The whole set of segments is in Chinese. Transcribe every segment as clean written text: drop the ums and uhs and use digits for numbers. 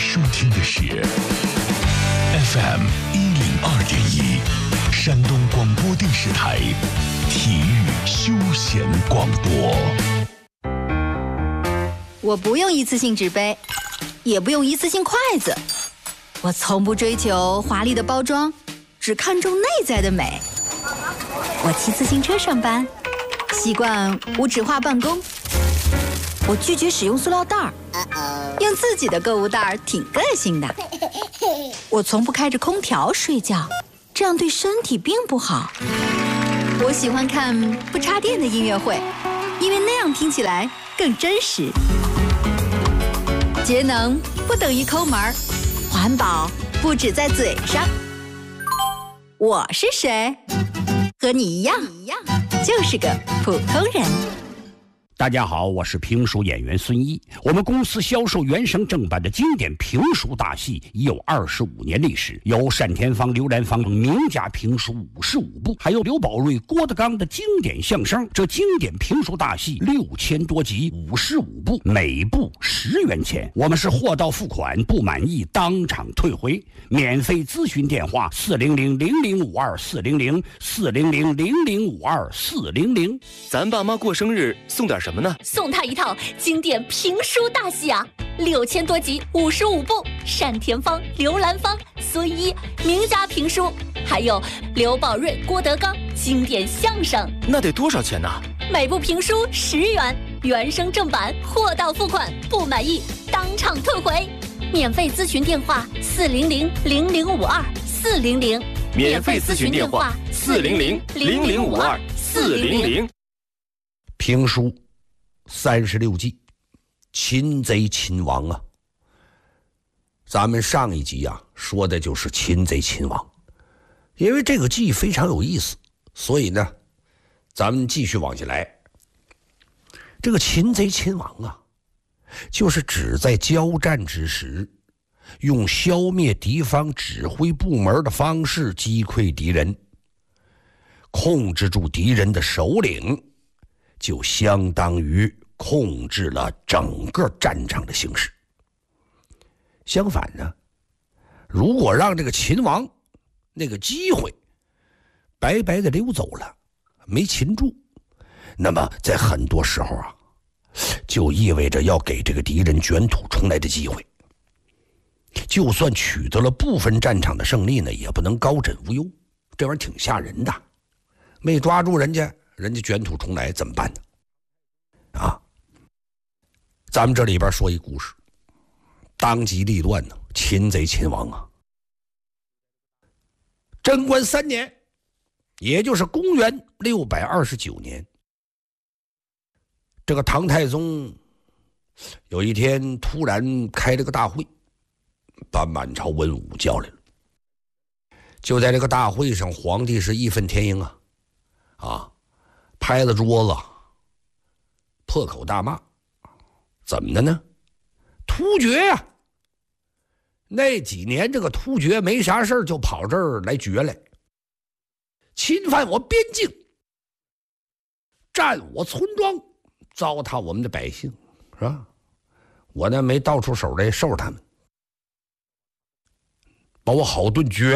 收听的是 FM 102.1山东广播电视台体育休闲广播。 我不用一次性纸杯，也不用一次性筷子，我从不追求华丽的包装，只看重内在的美。我骑自行车上班，习惯无纸化办公。我拒绝使用塑料袋儿，用自己的购物袋儿挺个性的。我从不开着空调睡觉，这样对身体并不好。我喜欢看不插电的音乐会，因为那样听起来更真实。节能不等于抠门儿，环保不只在嘴上。我是谁？和你一样，就是个普通人。 大家好，我是评书演员孙一。我们公司销售原声正版的经典评书大戏已有25年历史，有单田芳、刘兰芳名家评书55部，还有刘宝瑞、郭德纲的经典相声。这经典评书大戏6000多集，55部，每部10元钱。我们是货到付款，不满意当场退回。免费咨询电话400-0052-400，400-0052-400。 咱爸妈过生日送点什么呢？ 送他一套经典评书大戏啊，6000多集，55部，单田芳、刘兰芳、孙一名家评书，还有刘宝瑞、郭德纲经典相声。 那得多少钱呢？ 每部评书10元，原声正版，货到付款，不满意当场退回。免费咨询电话400-0052-400， 免费咨询电话400-0052-400。 评书36计，擒贼擒王啊！咱们上一集啊说的就是擒贼擒王，因为这个计非常有意思，所以呢，咱们继续往下来。这个擒贼擒王啊，就是指在交战之时，用消灭敌方指挥部门的方式击溃敌人，控制住敌人的首领，就相当于控制了整个战场的形势。相反呢，如果让这个秦王那个机会白白的溜走了，没擒住，那么在很多时候啊，就意味着要给这个敌人卷土重来的机会。就算取得了部分战场的胜利呢，也不能高枕无忧，这玩意儿挺吓人的。没抓住人家卷土重来怎么办呢？啊，咱们这里边说一故事，当机立断呢，擒贼擒王啊。贞观3年，也就是公元629年，这个唐太宗有一天突然开了个大会，把满朝文武叫来了。就在这个大会上，皇帝是义愤填膺啊，拍了桌子，破口大骂。怎么的呢？突厥呀，那几年这个突厥没啥事就跑这儿来掘来，侵犯我边境，占我村庄，糟蹋我们的百姓，是吧？我呢没到出手来收拾他们，把我好顿掘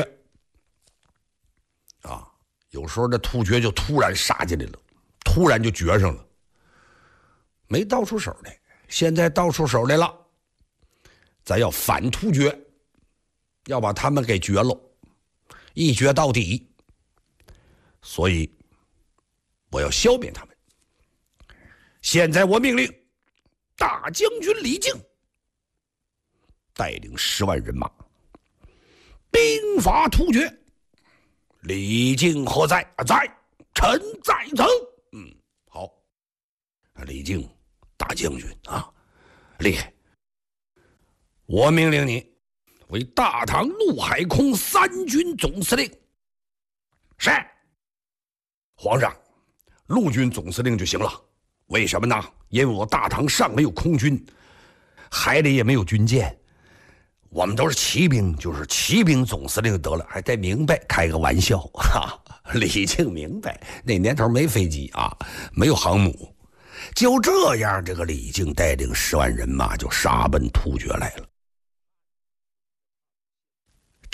啊！有时候这突厥就突然杀进来了，突然就掘上了，没到出手来。现在到出手来了，咱要反突厥，要把他们给掘喽，一掘到底。所以我要消灭他们。现在我命令大将军李靖带领10万人马兵伐突厥。李靖何在？在，臣在曾。好，李靖大将军啊，厉害！我命令你为大唐陆海空3军总司令。是，皇上，陆军总司令就行了。为什么呢？因为我大唐上没有空军，海里也没有军舰，我们都是骑兵，就是骑兵总司令得了，还得明白，开个玩笑哈。李靖明白，那年头没飞机啊，没有航母。就这样，这个李靖带领10万人马就杀奔突厥来了。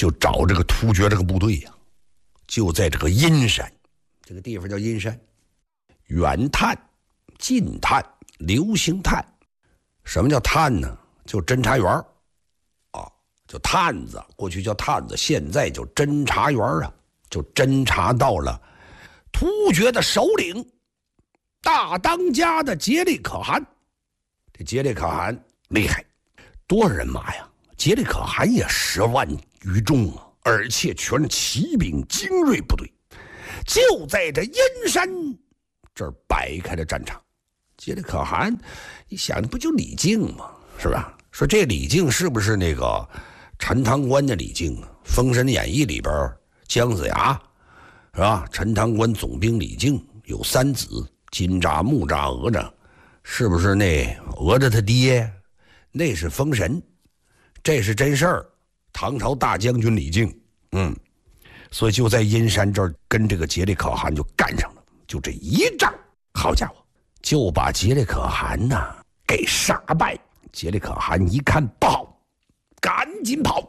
就找这个突厥这个部队呀，就在这个阴山，这个地方叫阴山，远探、近探、流星探。什么叫探呢？就侦察员啊，就探子，过去叫探子，现在叫侦察员啊，就侦察到了突厥的首领大当家的杰里可汗。这杰里可汗厉害，多少人马呀？杰里可汗也10万余众啊，而且全是骑兵精锐部队，就在这阴山这儿摆开了战场。杰里可汗一想，不就李靖吗？是吧？说这李靖是不是那个陈塘关的李靖啊？《封神演义》里边姜子牙是吧？陈塘关总兵李靖有3子，金吒、木吒、哪吒，是不是那哪吒他爹？那是封神，这是真事儿。唐朝大将军李靖，所以就在阴山这儿跟这个杰里可汗就干上了，就这一仗，好家伙，就把杰里可汗呐给杀败。杰里可汗一看不好，赶紧跑，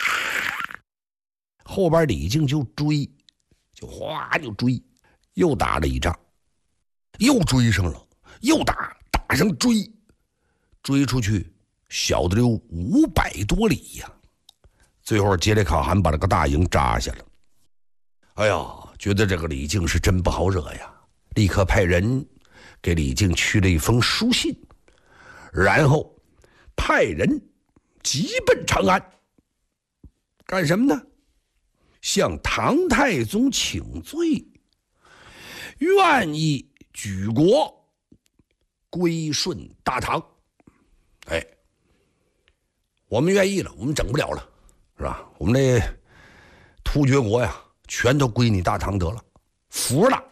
后边李靖就追，就哗就追，又打了一仗，又追上了，又打上追出去，小的有500多里呀。最后杰里可汗把这个大营扎下了。哎呀，觉得这个李靖是真不好惹呀，立刻派人给李靖去了一封书信，然后派人急奔长安，干什么呢？向唐太宗请罪，愿意举国归顺大唐。哎，我们愿意了，我们整不了了，是吧？我们这突厥国呀，全都归你大唐得了，服了。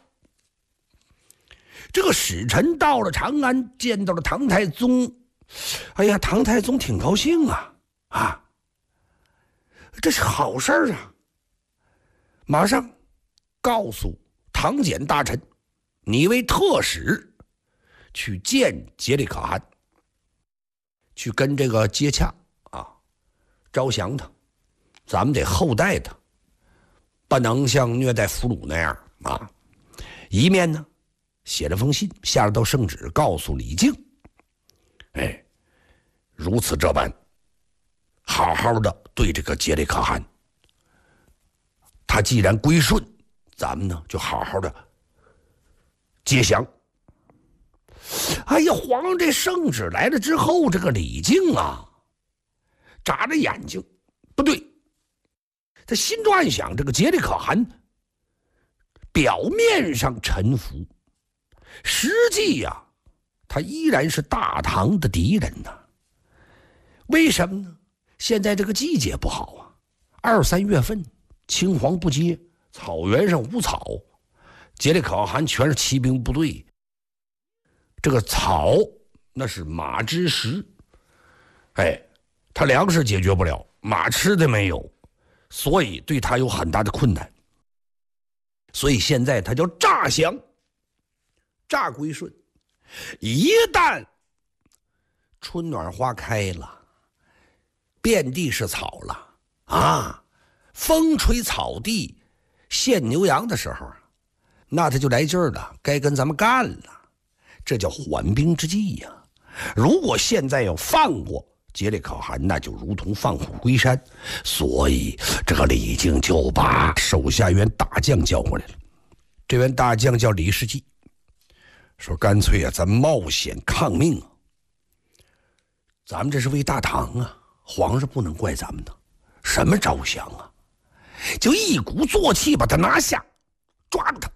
这个使臣到了长安，见到了唐太宗，哎呀，唐太宗挺高兴啊，这是好事啊！马上告诉唐简大臣，你为特使去见杰里可汗，去跟这个接洽啊，招降他，咱们得厚待他，不能像虐待俘虏那样啊。一面呢写了封信，下了道圣旨，告诉李靖，哎，如此这般，好好的对这个杰里可汗，他既然归顺，咱们呢就好好的接降。哎呀，皇上这圣旨来了之后，这个李靖啊，眨着眼睛，不对，他心中暗想，这个杰里可汗表面上臣服，实际呀，他依然是大唐的敌人呐。为什么呢？现在这个季节不好啊，2、3月份，青黄不接，草原上无草，杰里可汗全是骑兵部队，这个草那是马之食，哎，他粮食解决不了，马吃的没有，所以对他有很大的困难。所以现在他叫诈降，诈归顺。一旦春暖花开了，遍地是草了啊，风吹草地现牛羊的时候，那他就来劲儿了，该跟咱们干了，这叫缓兵之计呀。如果现在要放过杰里可汗，那就如同放虎归山。所以这个李靖就把手下一员大将叫过来了，这员大将叫李世济，说干脆啊，咱冒险抗命啊，咱们这是为大唐啊，皇上不能怪咱们的，什么招降啊，就一鼓作气把他拿下，抓住他。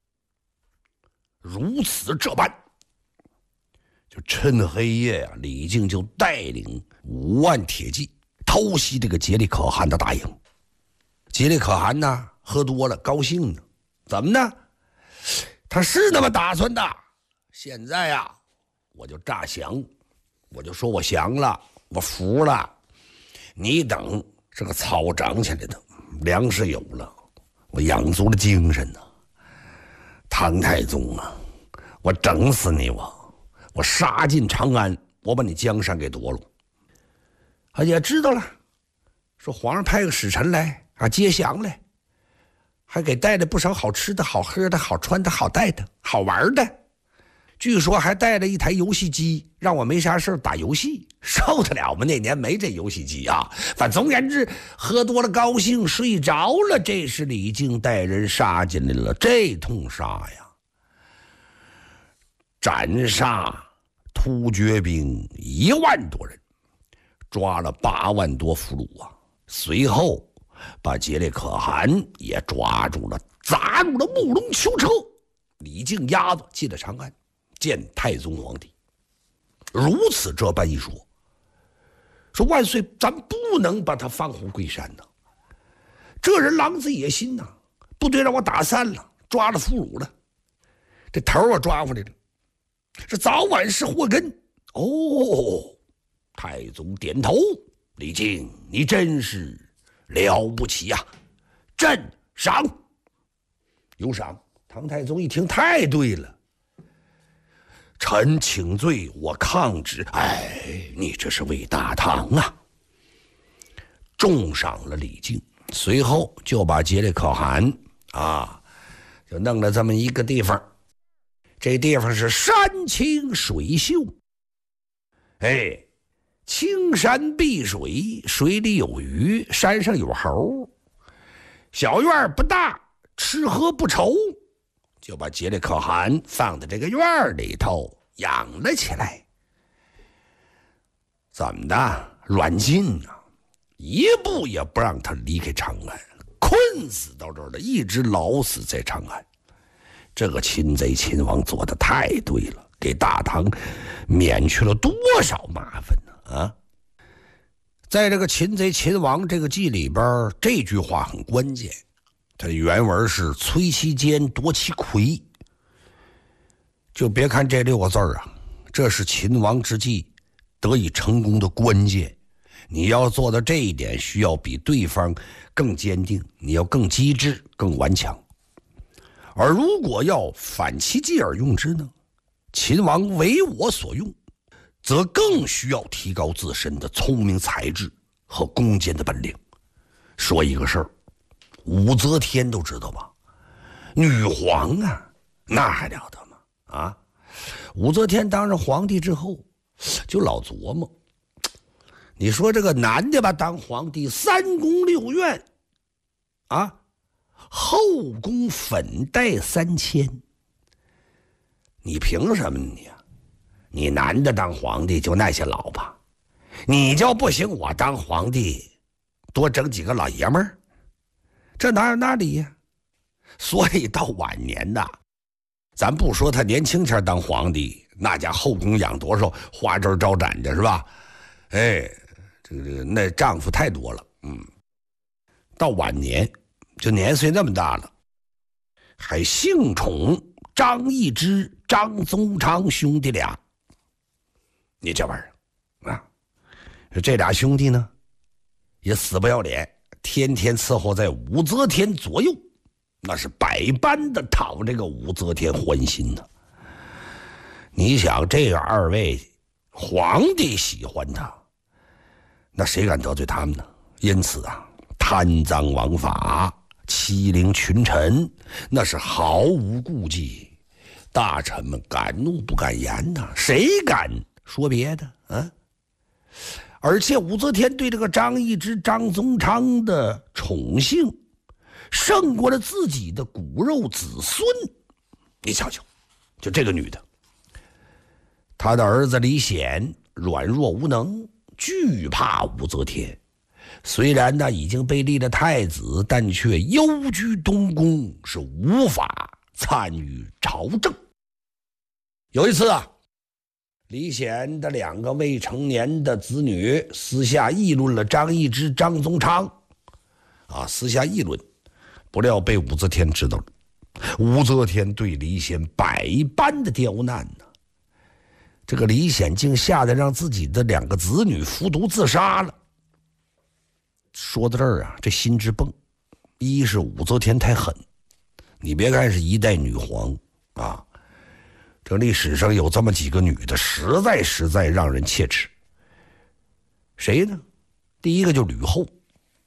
如此这般，就趁黑夜啊，李靖就带领5万铁骑偷袭这个杰里可汗的大营。杰里可汗呢，喝多了，高兴呢，怎么呢？他是那么打算的。现在啊，我就诈降，我就说我降了，我服了。你等这个草长起来的，粮食有了，我养足了精神呢。唐太宗啊，我整死你，我杀进长安，我把你江山给夺了。哎呀，知道了， 说皇上派个使臣来啊接降来，还给带了不少好吃的好喝的好穿的好带的好玩的，据说还带了一台游戏机，让我没啥事打游戏，受得了吗？那年没这游戏机啊。反总而言之，喝多了高兴睡着了，这时李靖带人杀进来了，这通杀呀，斩杀突厥兵1万多人，抓了8万多俘虏啊。随后把杰列可汗也抓住了，砸入了木龙囚车。李靖押子进了长安，见太宗皇帝。如此这般一说，说万岁，咱不能把他放虎归山呐。这人狼子野心呐，部队让我打散了，抓了俘虏了，这头我抓回来了，这早晚是祸根。哦，太宗点头，李靖，你真是了不起呀，朕赏。有赏。唐太宗一听，太对了，臣请罪，我抗旨。哎，你这是为大唐啊！重赏了李靖，随后就把杰列可汗啊，就弄了这么一个地方，这地方是山清水秀，哎，青山碧水，水里有鱼，山上有猴，小院不大，吃喝不愁。就把杰列可汗放在这个院里头养了起来。怎么的？软禁啊，一步也不让他离开长安，困死到这儿了，一直老死在长安。这个擒贼擒王做得太对了，给大唐免去了多少麻烦呢？啊！在这个擒贼擒王这个记里边，这句话很关键。它的原文是摧其坚，夺其魁。就别看这6个字啊，这是擒王之计得以成功的关键。你要做到这一点，需要比对方更坚定，你要更机智，更顽强。而如果要反其计而用之呢，秦王为我所用，则更需要提高自身的聪明才智和攻坚的本领。说一个事儿，武则天都知道吧？女皇啊，那还了得吗？啊，武则天当上皇帝之后，就老琢磨，你说这个男的吧，当皇帝3宫6院，啊，后宫粉黛3000，你凭什么你啊？你男的当皇帝就那些老婆，你就不行？我当皇帝多整几个老爷们儿？这哪有那理呀？所以到晚年呐，咱不说他年轻前当皇帝，那家后宫养多少花枝招展的是吧？哎，这个那丈夫太多了，到晚年就年岁那么大了，还幸宠张易之、张宗昌兄弟俩。你这玩意儿啊，这俩兄弟呢也死不要脸，天天伺候在武则天左右，那是百般的讨这个武则天欢心呢。你想这个2位皇帝喜欢他，那谁敢得罪他们呢？因此啊，贪赃枉法、欺凌群臣，那是毫无顾忌。大臣们敢怒不敢言呐，谁敢说别的啊？而且武则天对这个张易之、张宗昌的宠幸，胜过了自己的骨肉子孙。你瞧瞧，就这个女的，她的儿子李显软弱无能，惧怕武则天。虽然呢已经被立了太子，但却幽居东宫，是无法参与朝政。有一次啊，李显的2个未成年的子女私下议论了张易之、张宗昌，私下议论，不料被武则天知道了。武则天对李显百般的刁难呢，这个李显竟吓得让自己的2个子女服毒自杀了。说到这儿啊，这心直蹦。一是武则天太狠，你别看是1代女皇啊，这历史上有这么几个女的，实在让人切齿。谁呢？第一个就吕后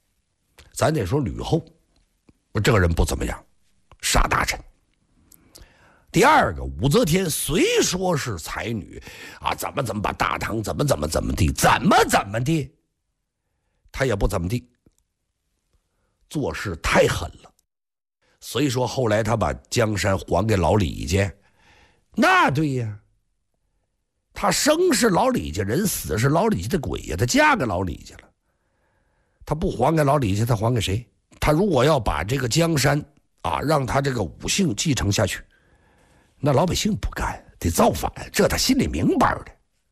咱得说吕后，这个人不怎么样，傻大臣。第二个，武则天虽说是才女啊，怎么把大唐怎么地，她也不怎么地，做事太狠了。所以说后来她把江山还给老李家，那对呀，她生是老李家人，死是老李家的鬼呀，她嫁给老李家了，她不还给老李家，她还给谁？她如果要把这个江山啊，让她这个武姓继承下去，那老百姓不干，得造反，这他心里明白的。